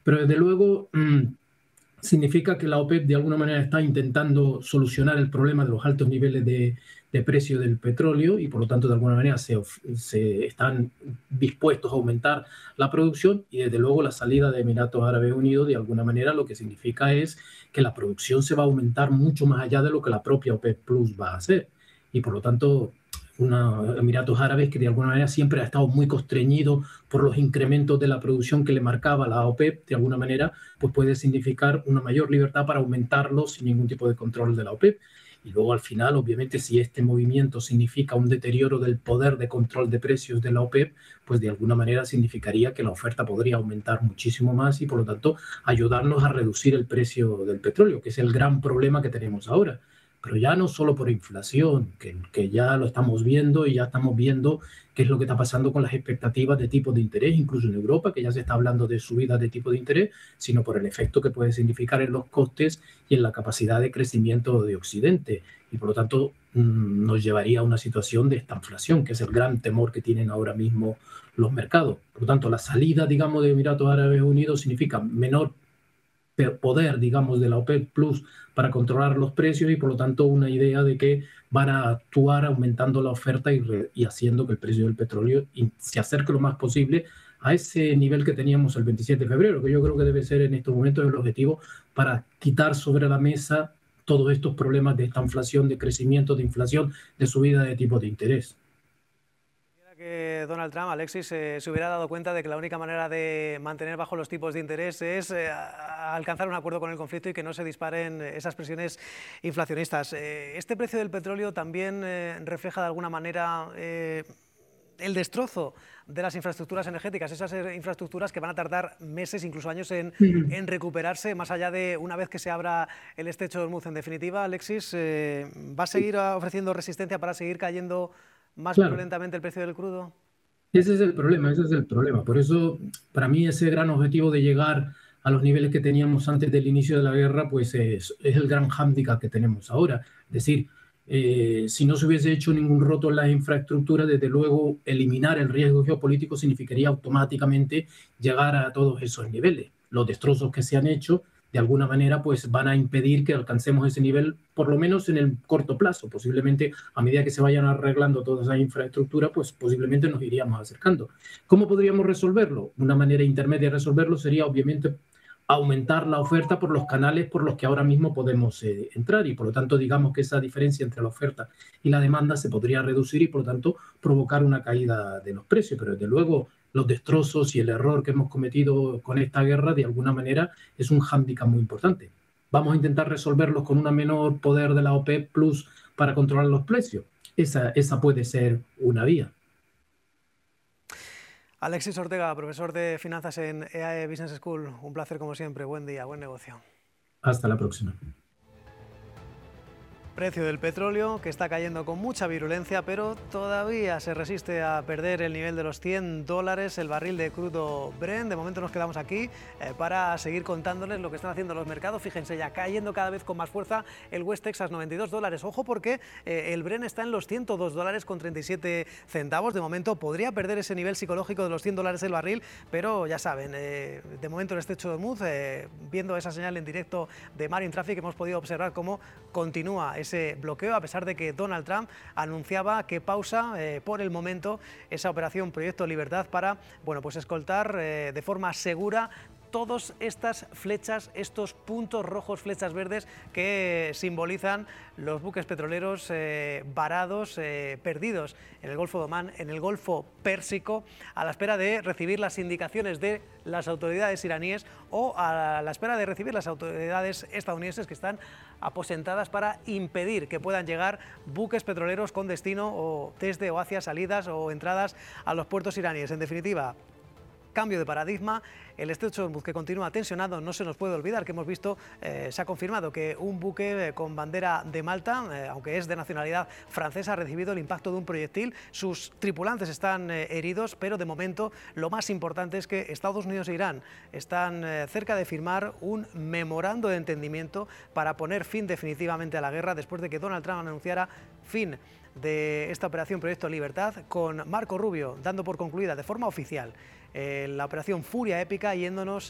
Pero desde luego significa que la OPEP de alguna manera está intentando solucionar el problema de los altos niveles de precio del petróleo y por lo tanto de alguna manera se están dispuestos a aumentar la producción, y desde luego la salida de Emiratos Árabes Unidos de alguna manera lo que significa es que la producción se va a aumentar mucho más allá de lo que la propia OPEP Plus va a hacer, y por lo tanto Emiratos Árabes, que de alguna manera siempre ha estado muy constreñido por los incrementos de la producción que le marcaba la OPEP, de alguna manera pues puede significar una mayor libertad para aumentarlo sin ningún tipo de control de la OPEP. Y luego al final, obviamente, si este movimiento significa un deterioro del poder de control de precios de la OPEP, pues de alguna manera significaría que la oferta podría aumentar muchísimo más y por lo tanto ayudarnos a reducir el precio del petróleo, que es el gran problema que tenemos ahora. Pero ya no solo por inflación, que ya lo estamos viendo y ya estamos viendo qué es lo que está pasando con las expectativas de tipo de interés, incluso en Europa, que ya se está hablando de subidas de tipo de interés, sino por el efecto que puede significar en los costes y en la capacidad de crecimiento de Occidente. Y por lo tanto nos llevaría a una situación de estanflación, que es el gran temor que tienen ahora mismo los mercados. Por lo tanto, la salida, digamos, de Emiratos Árabes Unidos significa menor poder, digamos, de la OPEP Plus para controlar los precios y por lo tanto una idea de que van a actuar aumentando la oferta y haciendo que el precio del petróleo se acerque lo más posible a ese nivel que teníamos el 27 de febrero, que yo creo que debe ser en estos momentos el objetivo para quitar sobre la mesa todos estos problemas de esta inflación, de crecimiento, de inflación, de subida de tipos de interés. Que Donald Trump, Alexis, se hubiera dado cuenta de que la única manera de mantener bajo los tipos de interés es alcanzar un acuerdo con el conflicto y que no se disparen esas presiones inflacionistas. Este precio del petróleo también refleja de alguna manera el destrozo de las infraestructuras energéticas, esas infraestructuras que van a tardar meses, incluso años en recuperarse, más allá de una vez que se abra el estrecho de Hormuz. En definitiva, Alexis, ¿va a seguir ofreciendo resistencia para seguir cayendo más violentamente el precio del crudo? Ese es el problema, ese es el problema. Por eso, para mí, ese gran objetivo de llegar a los niveles que teníamos antes del inicio de la guerra, pues es el gran hándicap que tenemos ahora. Es decir, si no se hubiese hecho ningún roto en las infraestructuras, desde luego eliminar el riesgo geopolítico significaría automáticamente llegar a todos esos niveles. Los destrozos que se han hecho de alguna manera pues van a impedir que alcancemos ese nivel, por lo menos en el corto plazo. Posiblemente a medida que se vayan arreglando toda esa infraestructura, pues posiblemente nos iríamos acercando. ¿Cómo podríamos resolverlo? Una manera intermedia de resolverlo sería obviamente aumentar la oferta por los canales por los que ahora mismo podemos entrar, y por lo tanto digamos que esa diferencia entre la oferta y la demanda se podría reducir y por lo tanto provocar una caída de los precios. Pero desde luego los destrozos y el error que hemos cometido con esta guerra de alguna manera es un hándicap muy importante. Vamos a intentar resolverlos con un menor poder de la OPEP Plus para controlar los precios. Esa puede ser una vía. Alexis Ortega, profesor de finanzas en EAE Business School. Un placer como siempre. Buen día, buen negocio. Hasta la próxima. Precio del petróleo que está cayendo con mucha virulencia, pero todavía se resiste a perder el nivel de los $100 el barril de crudo Brent. De momento nos quedamos aquí para seguir contándoles lo que están haciendo los mercados. Fíjense, ya cayendo cada vez con más fuerza el West Texas, $92. Ojo porque el Brent está en los $102 con 37 centavos. De momento podría perder ese nivel psicológico de los $100 el barril, pero ya saben, de momento el estrecho de Hormuz, viendo esa señal en directo de Marine Traffic, hemos podido observar cómo continúa ese bloqueo, a pesar de que Donald Trump anunciaba que pausa por el momento esa operación Proyecto Libertad para, bueno, pues escoltar de forma segura todas estas flechas, estos puntos rojos, flechas verdes que simbolizan los buques petroleros varados, perdidos en el Golfo de Omán, en el Golfo Pérsico, a la espera de recibir las indicaciones de las autoridades iraníes o a la espera de recibir las autoridades estadounidenses que están aposentadas para impedir que puedan llegar buques petroleros con destino o desde o hacia salidas o entradas a los puertos iraníes. En definitiva, cambio de paradigma, el estrecho de Hormuz que continúa tensionado. No se nos puede olvidar que hemos visto, se ha confirmado que un buque con bandera de Malta, aunque es de nacionalidad francesa, ha recibido el impacto de un proyectil. Sus tripulantes están heridos, pero de momento lo más importante es que Estados Unidos e Irán están cerca de firmar un memorando de entendimiento para poner fin definitivamente a la guerra, después de que Donald Trump anunciara fin de esta operación Proyecto Libertad, con Marco Rubio dando por concluida de forma oficial la operación Furia Épica, yéndonos